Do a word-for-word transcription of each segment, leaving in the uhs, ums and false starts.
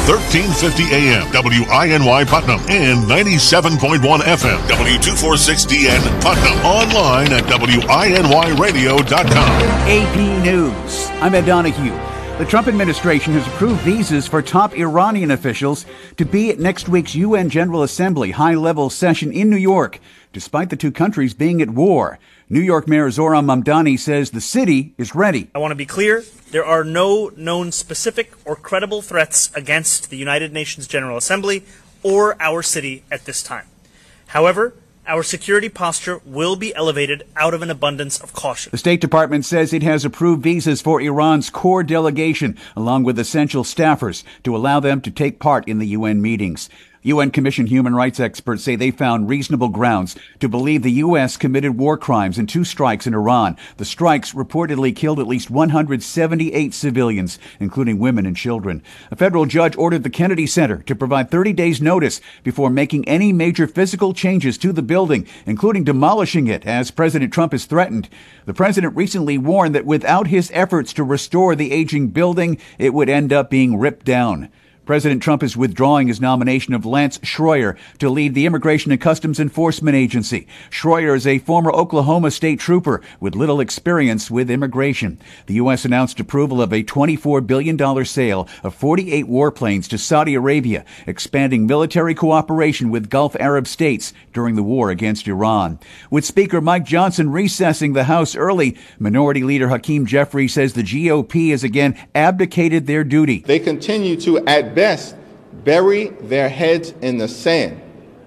thirteen fifty A M W I N Y Putnam and ninety-seven point one F M W two forty-six D N Putnam. Online at W I N Y radio dot com. A P News. I'm Ed Donahue. The Trump administration has approved visas for top Iranian officials to be at next week's U N General Assembly high-level session in New York, despite the two countries being at war. New York Mayor Zohran Mamdani says the city is ready. I want to be clear. There are no known specific or credible threats against the United Nations General Assembly or our city at this time. However, our security posture will be elevated out of an abundance of caution. The State Department says it has approved visas for Iran's core delegation, along with essential staffers, to allow them to take part in the U N meetings. U N Commission human rights experts say they found reasonable grounds to believe the U S committed war crimes in two strikes in Iran. The strikes reportedly killed at least one hundred seventy-eight civilians, including women and children. A federal judge ordered the Kennedy Center to provide thirty days notice before making any major physical changes to the building, including demolishing it, as President Trump has threatened. The president recently warned that without his efforts to restore the aging building, it would end up being ripped down. President Trump is withdrawing his nomination of Lance Schroyer to lead the Immigration and Customs Enforcement Agency. Schroyer is a former Oklahoma state trooper with little experience with immigration. The U S announced approval of a twenty-four billion dollars sale of forty-eight warplanes to Saudi Arabia, expanding military cooperation with Gulf Arab states during the war against Iran. With Speaker Mike Johnson recessing the House early, Minority Leader Hakeem Jeffries says the G O P has again abdicated their duty. They continue to, at best, bury their heads in the sand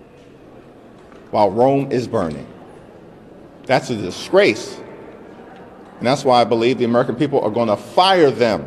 while Rome is burning. That's a disgrace. And that's why I believe the American people are going to fire them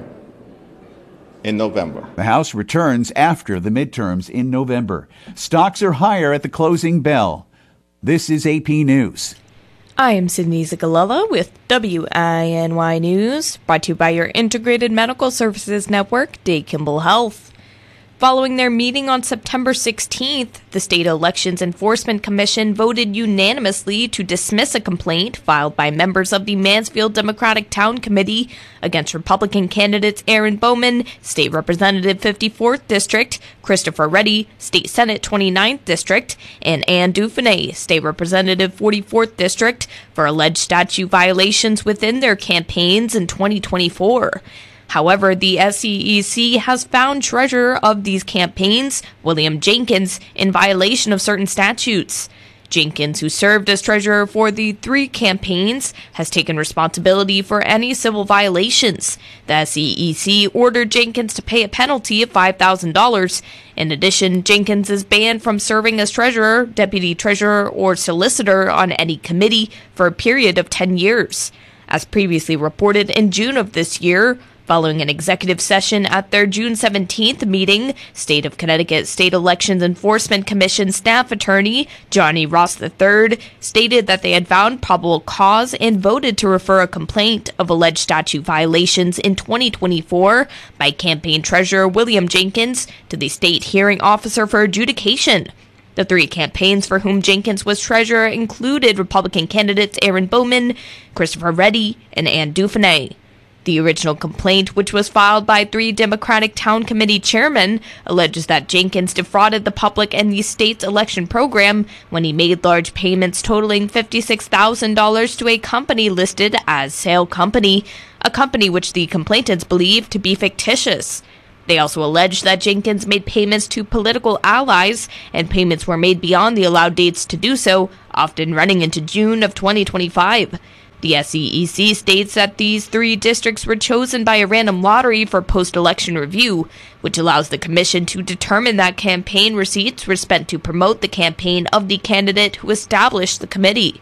in November. The House returns after the midterms in November. Stocks are higher at the closing bell. This is A P News. I am Sydney Zagalella with W I N Y News, brought to you by your Integrated Medical Services Network, Day Kimball Health. Following their meeting on September sixteenth, the State Elections Enforcement Commission voted unanimously to dismiss a complaint filed by members of the Mansfield Democratic Town Committee against Republican candidates Aaron Bowman, State Representative fifty-fourth District, Christopher Reddy, State Senate twenty-ninth District, and Ann Dufresne, State Representative forty-fourth District, for alleged statute violations within their campaigns in twenty twenty-four. However, the S E E C has found treasurer of these campaigns, William Jenkins, in violation of certain statutes. Jenkins, who served as treasurer for the three campaigns, has taken responsibility for any civil violations. The S E E C ordered Jenkins to pay a penalty of five thousand dollars. In addition, Jenkins is banned from serving as treasurer, deputy treasurer, or solicitor on any committee for a period of ten years. As previously reported in June of this year, following an executive session at their June seventeenth meeting, State of Connecticut State Elections Enforcement Commission staff attorney Johnny Ross the third stated that they had found probable cause and voted to refer a complaint of alleged statute violations in twenty twenty-four by campaign treasurer William Jenkins to the state hearing officer for adjudication. The three campaigns for whom Jenkins was treasurer included Republican candidates Aaron Bowman, Christopher Reddy, and Ann Dufresne. The original complaint, which was filed by three Democratic Town Committee chairmen, alleges that Jenkins defrauded the public and the state's election program when he made large payments totaling fifty-six thousand dollars to a company listed as Sale Company, a company which the complainants believe to be fictitious. They also allege that Jenkins made payments to political allies, and payments were made beyond the allowed dates to do so, often running into June of twenty twenty-five. The S E E C states that these three districts were chosen by a random lottery for post-election review, which allows the commission to determine that campaign receipts were spent to promote the campaign of the candidate who established the committee.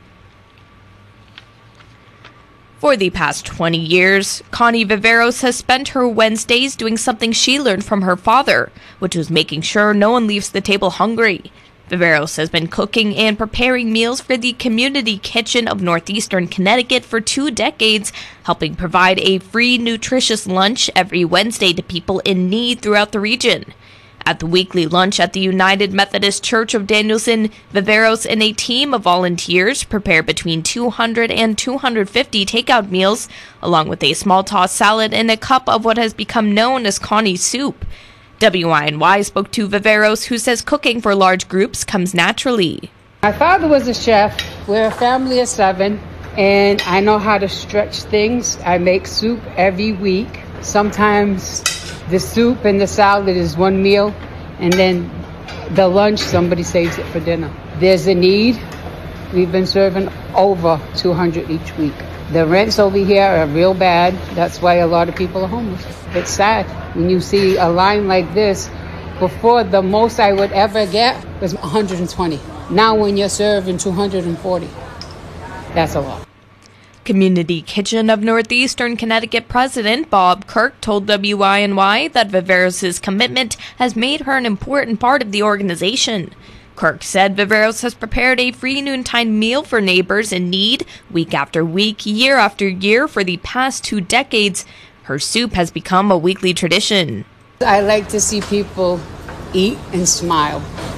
For the past twenty years, Connie Viveros has spent her Wednesdays doing something she learned from her father, which was making sure no one leaves the table hungry. Viveros has been cooking and preparing meals for the community kitchen of northeastern Connecticut for two decades, helping provide a free, nutritious lunch every Wednesday to people in need throughout the region. At the weekly lunch at the United Methodist Church of Danielson, Viveros and a team of volunteers prepare between two hundred and two hundred fifty takeout meals, along with a small tossed salad and a cup of what has become known as Connie's soup. W I N Y spoke to Viveros, who says cooking for large groups comes naturally. My father was a chef. We're a family of seven, and I know how to stretch things. I make soup every week. Sometimes the soup and the salad is one meal, and then the lunch, somebody saves it for dinner. There's a need. We've been serving over two hundred each week. The rents over here are real bad. That's why a lot of people are homeless. It's sad when you see a line like this. Before, the most I would ever get was one hundred twenty. Now when you're serving two hundred forty, that's a lot. Community Kitchen of Northeastern Connecticut President Bob Kirk told W I N Y that Viveros' commitment has made her an important part of the organization. Kirk said Viveros has prepared a free noontime meal for neighbors in need week after week, year after year for the past two decades. Her soup has become a weekly tradition. I like to see people eat and smile.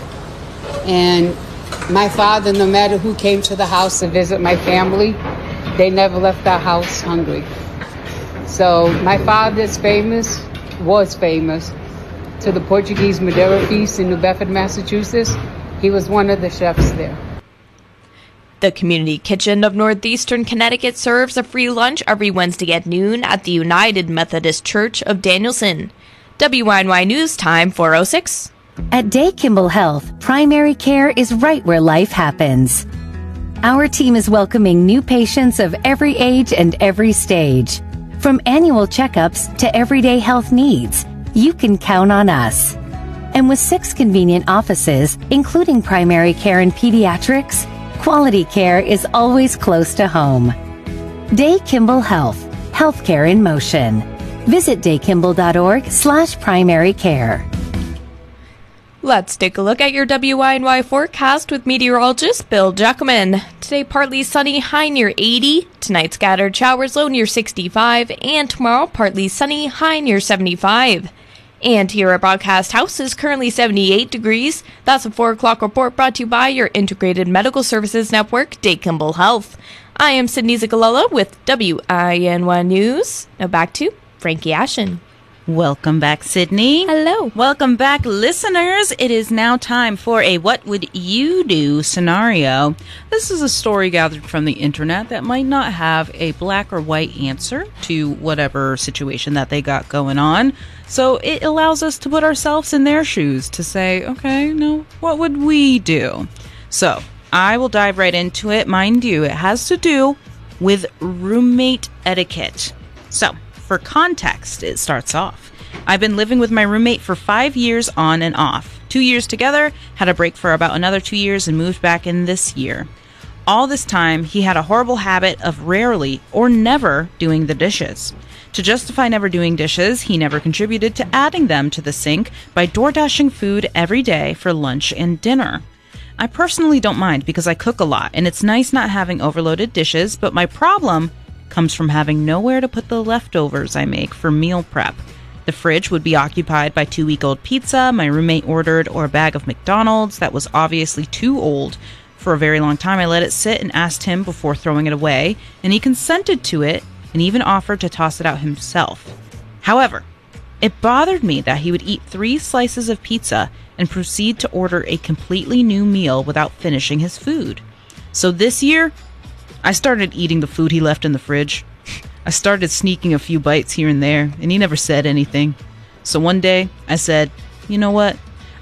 And my father, no matter who came to the house to visit my family, they never left our house hungry. So my father's famous, was famous, to the Portuguese Madeira Feast in New Bedford, Massachusetts. He was one of the chefs there. The Community Kitchen of Northeastern Connecticut serves a free lunch every Wednesday at noon at the United Methodist Church of Danielson. W I N Y News Time four oh six. At Day Kimball Health, primary care is right where life happens. Our team is welcoming new patients of every age and every stage. From annual checkups to everyday health needs, you can count on us. And with six convenient offices, including primary care and pediatrics, quality care is always close to home. Day Kimball Health, healthcare in motion. Visit daykimball.org slash primary care. Let's take a look at your W I N Y forecast with meteorologist Bill Jackelman. Today, partly sunny, high near eighty. Tonight, scattered showers, low near sixty-five. And tomorrow, partly sunny, high near seventy-five. And here at Broadcast House is currently seventy-eight degrees. That's a four o'clock report brought to you by your Integrated Medical Services Network, Day Kimball Health. I am Sydney Zigalella with W I N Y News. Now back to Frankie Ashen. Welcome back, Sydney. Hello. Welcome back, listeners. It is now time for a What Would You Do scenario. This is a story gathered from the internet that might not have a black or white answer to whatever situation that they got going on. So it allows us to put ourselves in their shoes to say, okay, no, what would we do? So I will dive right into it. Mind you, it has to do with roommate etiquette. So for context, it starts off. I've been living with my roommate for five years on and off. Two years together, had a break for about another two years and moved back in this year. All this time, he had a horrible habit of rarely or never doing the dishes. To justify never doing dishes, he never contributed to adding them to the sink by door-dashing food every day for lunch and dinner. I personally don't mind because I cook a lot and it's nice not having overloaded dishes, but my problem comes from having nowhere to put the leftovers I make for meal prep. The fridge would be occupied by two-week-old pizza my roommate ordered or a bag of McDonald's that was obviously too old. For a very long time, I let it sit and asked him before throwing it away, and he consented to it and even offered to toss it out himself. However, it bothered me that he would eat three slices of pizza and proceed to order a completely new meal without finishing his food. So this year, I started eating the food he left in the fridge. I started sneaking a few bites here and there, and he never said anything. So one day, I said, you know what?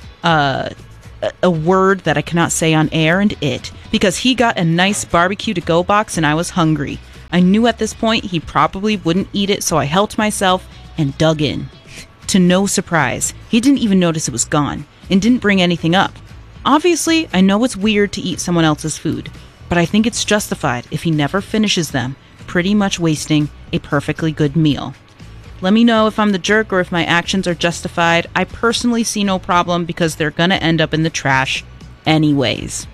Uh, a, a word that I cannot say on air and it, because he got a nice barbecue to-go box and I was hungry. I knew at this point he probably wouldn't eat it, so I helped myself and dug in. To no surprise, he didn't even notice it was gone and didn't bring anything up. Obviously, I know it's weird to eat someone else's food, but I think it's justified if he never finishes them, pretty much wasting a perfectly good meal. Let me know if I'm the jerk or if my actions are justified. I personally see no problem because they're gonna end up in the trash anyways.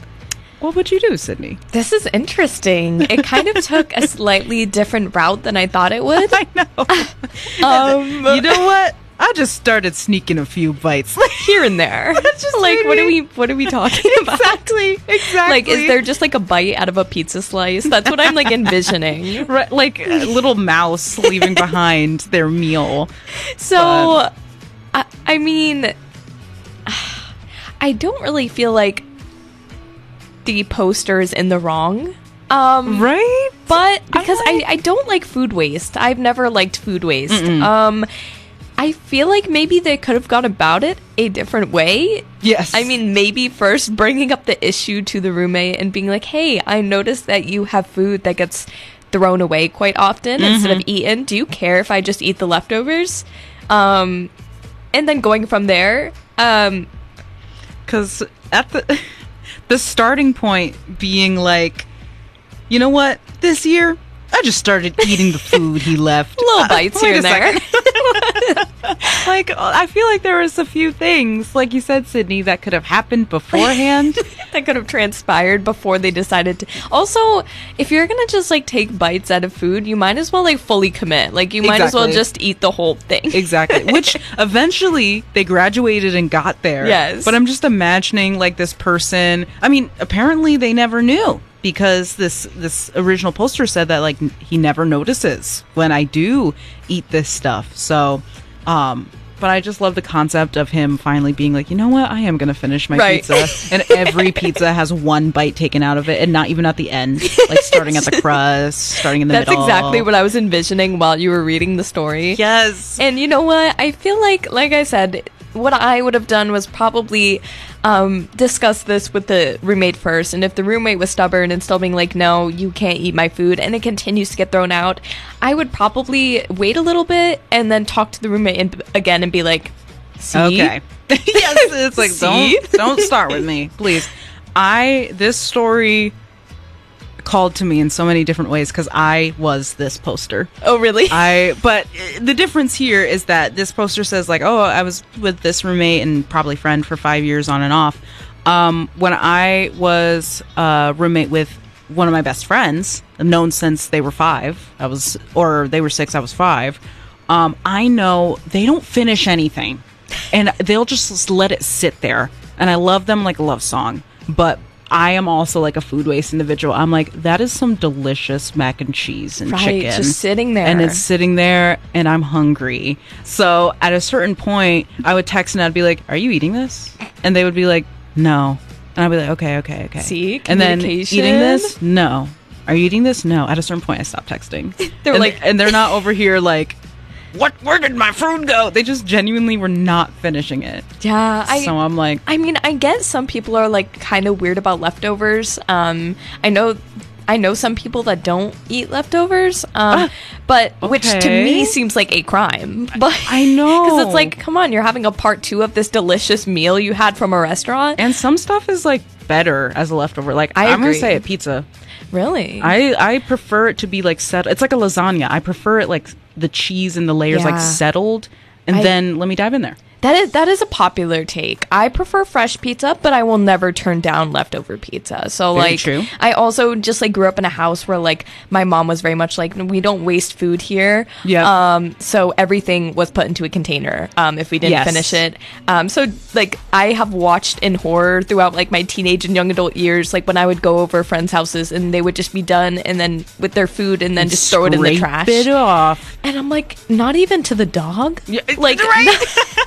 What would you do, Sydney? This is interesting. It kind of took a slightly different route than I thought it would. I know. um, you know what? I just started sneaking a few bites here and there. Just like, what are we? What are we talking about? Exactly, exactly. Like, is there just like a bite out of a pizza slice? That's what I'm like envisioning. Right, like a little mouse leaving behind their meal. So, I, I mean, I don't really feel like the poster is in the wrong. Um, right? But because like- I, I don't like food waste. I've never liked food waste. Mm-mm. Um, I feel like maybe they could have gone about it a different way. Yes. I mean, maybe first bringing up the issue to the roommate and being like, hey, I noticed that you have food that gets thrown away quite often Mm-hmm. instead of eaten. Do you care if I just eat the leftovers? Um, and then going from there. Um, Because at the the starting point being like, you know what? This year, I just started eating the food he left. Little Uh, bites wait here a and there. second. Like, I feel like there was a few things, like you said, Sydney, that could have happened beforehand. That could have transpired before they decided to. Also, if you're gonna just like take bites out of food, you might as well like fully commit. Like you might as well Exactly. just eat the whole thing. Exactly. Which eventually they graduated and got there. Yes. But I'm just imagining like this person. I mean, apparently they never knew, because this this original poster said that like n- he never notices when I do eat this stuff. So, um, but I just love the concept of him finally being like, you know what, I am gonna finish my Right. pizza, and every pizza has one bite taken out of it, and not even at the end, like starting at the crust, starting in the That's middle. exactly what I was envisioning while you were reading the story. Yes. And you know what? I feel like, like I said, what I would have done was probably um, discuss this with the roommate first. And if the roommate was stubborn and still being like, no, you can't eat my food, and it continues to get thrown out, I would probably wait a little bit and then talk to the roommate and, again and be like, see? Okay. Yes, it's like, See? don't don't start with me, please. I this story called to me in so many different ways because I was this poster. Oh, really? I but uh, the difference here is that this poster says like, oh, I was with this roommate and probably friend for five years on and off. Um, when I was a roommate with one of my best friends, I've known since they were five. I was, or they were six. I was five. Um, I know they don't finish anything, and they'll just let it sit there. And I love them like a love song, but I am also like a food waste individual. I'm like, that is some delicious mac and cheese and Right, chicken. just sitting there. And it's sitting there and I'm hungry. So at a certain point, I would text and I'd be like, are you eating this? And they would be like, no. And I'd be like, okay, okay, okay. See? And then Communication. eating this? No. Are you eating this? No. At a certain point, I stopped texting. They were And- like- and they're not over here like, what? Where did my food go? They just genuinely were not finishing it. Yeah, I. so I'm like, I mean, I get some people are like kind of weird about leftovers. Um, I know, I know some people that don't eat leftovers. Um, but which to okay. me seems like a crime. But I know. because it's like, come on, you're having a part two of this delicious meal you had from a restaurant. and some stuff is like better as a leftover. Like I I'm gonna agree. say it, pizza. Really, I I prefer it to be like set. It's like a lasagna. I prefer it like the cheese and the layers Yeah. like settled, and I- then let me dive in there. that is that is a popular take. I prefer fresh pizza, but I will never turn down leftover pizza. So Very like, true. I also just like grew up in a house where like my mom was very much like, we don't waste food here. Yeah. Um. So everything was put into a container. Um. If we didn't Yes. finish it. Um. So like I have watched in horror throughout like my teenage and young adult years, like when I would go over friends' houses and they would just be done and then with their food and then just throw it in the Scrape trash. it off. And I'm like, not even to the dog. Yeah, Like, right?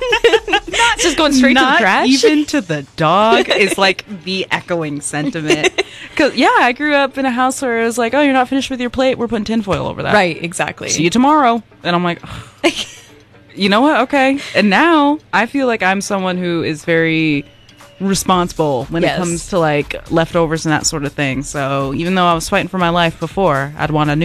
it's just going straight Not to the trash. even to the dog is like the echoing sentiment. Because yeah, I grew up in a house where it was like, oh, you're not finished with your plate. We're putting tinfoil over that. Right, exactly. See you tomorrow. And I'm like, ugh. You know what? Okay. And now I feel like I'm someone who is very responsible when Yes. it comes to like leftovers and that sort of thing. So even though I was fighting for my life before, I'd want a new